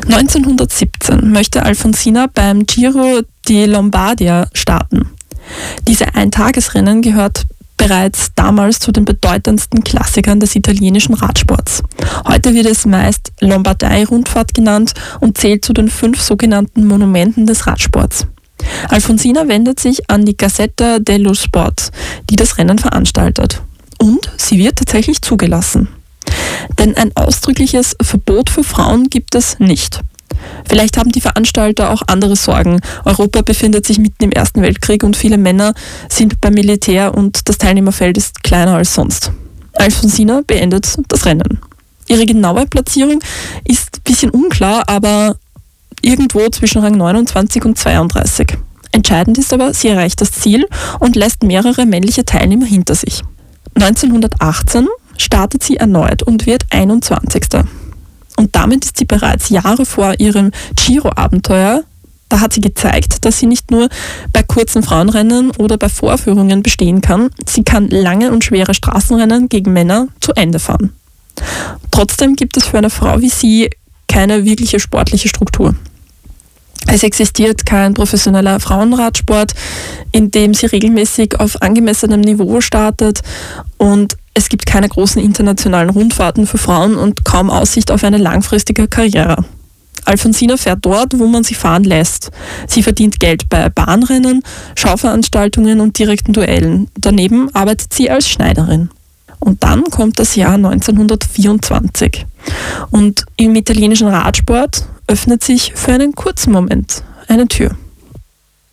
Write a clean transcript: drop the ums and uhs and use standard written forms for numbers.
1917 möchte Alfonsina beim Giro di Lombardia starten. Diese Eintagesrennen gehört bereits damals zu den bedeutendsten Klassikern des italienischen Radsports. Heute wird es meist Lombardei-Rundfahrt genannt und zählt zu den 5 sogenannten Monumenten des Radsports. Alfonsina wendet sich an die Gazzetta dello Sport, die das Rennen veranstaltet. Und sie wird tatsächlich zugelassen. Denn ein ausdrückliches Verbot für Frauen gibt es nicht. Vielleicht haben die Veranstalter auch andere Sorgen. Europa befindet sich mitten im Ersten Weltkrieg und viele Männer sind beim Militär und das Teilnehmerfeld ist kleiner als sonst. Alfonsina beendet das Rennen. Ihre genaue Platzierung ist ein bisschen unklar, aber irgendwo zwischen Rang 29 und 32. Entscheidend ist aber, sie erreicht das Ziel und lässt mehrere männliche Teilnehmer hinter sich. 1918 startet sie erneut und wird 21. Und damit ist sie bereits Jahre vor ihrem Giro-Abenteuer. Da hat sie gezeigt, dass sie nicht nur bei kurzen Frauenrennen oder bei Vorführungen bestehen kann, sie kann lange und schwere Straßenrennen gegen Männer zu Ende fahren. Trotzdem gibt es für eine Frau wie sie keine wirkliche sportliche Struktur. Es existiert kein professioneller Frauenradsport, in dem sie regelmäßig auf angemessenem Niveau startet, und es gibt keine großen internationalen Rundfahrten für Frauen und kaum Aussicht auf eine langfristige Karriere. Alfonsina fährt dort, wo man sie fahren lässt. Sie verdient Geld bei Bahnrennen, Schauveranstaltungen und direkten Duellen. Daneben arbeitet sie als Schneiderin. Und dann kommt das Jahr 1924. Und im italienischen Radsport öffnet sich für einen kurzen Moment eine Tür.